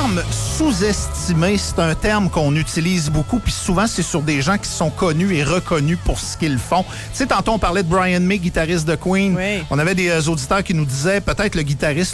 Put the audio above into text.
terme sous-estimé, c'est un terme qu'on utilise beaucoup, puis souvent, c'est sur des gens qui sont connus et reconnus pour ce qu'ils font. Tu sais, tantôt, on parlait de Brian May, guitariste de Queen. Oui. On avait des auditeurs qui nous disaient, peut-être le guitariste